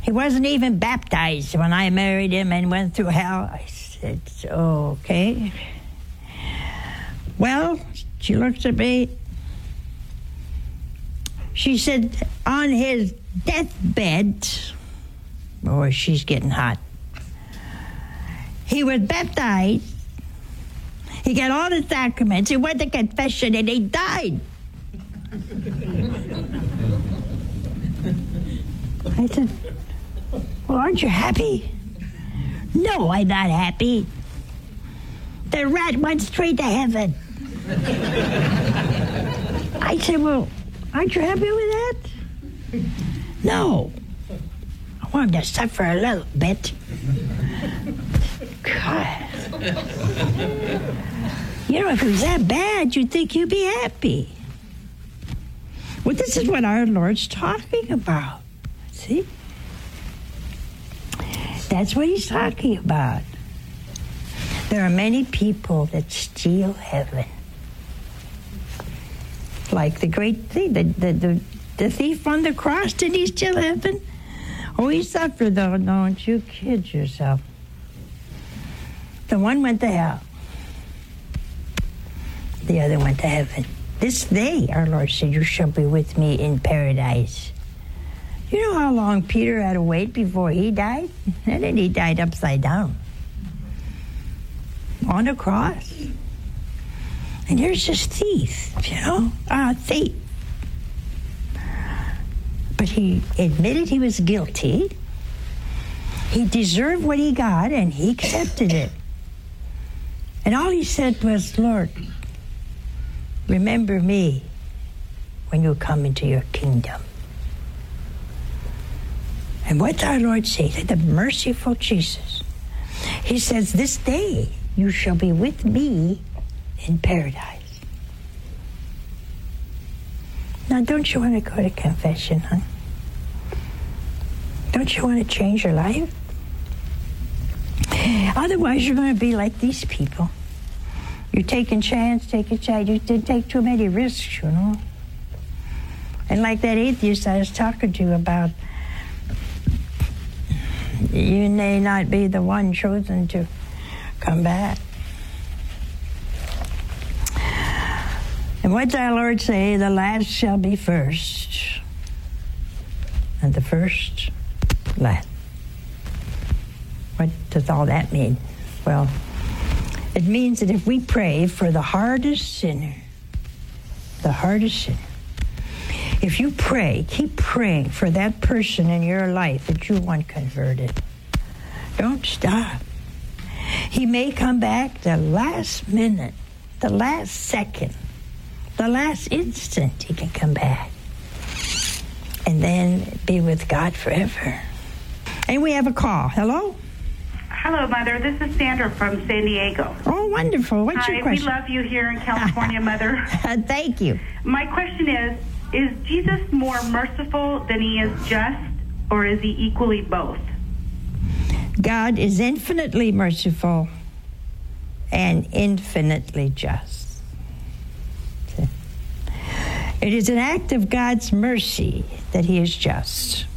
He wasn't even baptized when I married him and went through hell. I said, okay. Well, she looked at me. She said, on his deathbed, oh, she's getting hot. He was baptized. He got all the sacraments. He went to confession and he died. I said, well, aren't you happy? No, I'm not happy. The rat went straight to heaven. I said, well, aren't you happy with that? No. I want him to suffer a little bit. God. You know, if it was that bad, you'd think you'd be happy. Well, this is what our Lord's talking about. See? That's what he's talking about. There are many people that steal heaven. Like the great thief, the thief on the cross, did he steal heaven? Oh, he suffered, though. Don't you kid yourself. The one went to hell. The other went to heaven. This day, our Lord said, you shall be with me in paradise. You know how long Peter had to wait before he died? And then he died upside down. On a cross. And here's this thief, you know, a thief. But he admitted he was guilty. He deserved what he got, and he accepted it. And all he said was, Lord, remember me when you come into your kingdom. And what did our Lord say? The merciful Jesus. He says, this day you shall be with me in paradise. Now, don't you want to go to confession, huh? Don't you want to change your life? Otherwise, you're going to be like these people. You're taking chance. You didn't take too many risks, you know. And like that atheist I was talking to you about, you may not be the one chosen to come back. And what did our Lord say? The last shall be first, and the first last. What does all that mean? Well, it means that if we pray for the hardest sinner, if you pray, keep praying for that person in your life that you want converted. Don't stop. He may come back the last minute, the last second, the last instant he can come back. And then be with God forever. And we have a call. Hello? Hello, Mother. This is Sandra from San Diego. Oh, wonderful. What's your question? We love you here in California, Mother. Thank you. My question is Jesus more merciful than he is just, or is he equally both? God is infinitely merciful and infinitely just. It is an act of God's mercy that he is just.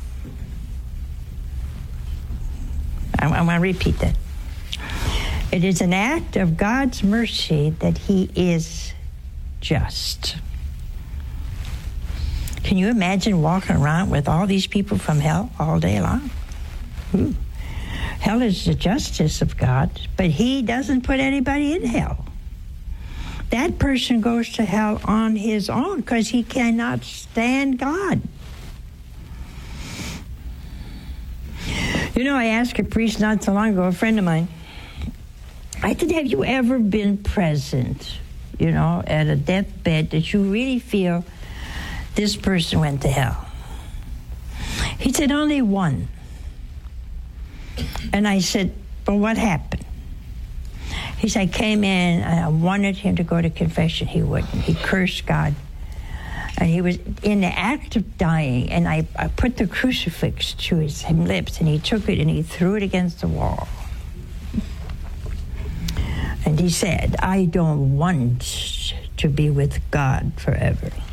I want to repeat that. It is an act of God's mercy that he is just. Can you imagine walking around with all these people from hell all day long? Ooh. Hell is the justice of God, but he doesn't put anybody in hell. That person goes to hell on his own because he cannot stand God. You know, I asked a priest not so long ago, a friend of mine, I said, have you ever been present, you know, at a deathbed that you really feel this person went to hell? He said, only one. And I said, well, what happened? He said, I came in and I wanted him to go to confession. He wouldn't. He cursed God. And he was in the act of dying, and I put the crucifix to his lips, and he took it and he threw it against the wall. And he said, I don't want to be with God forever.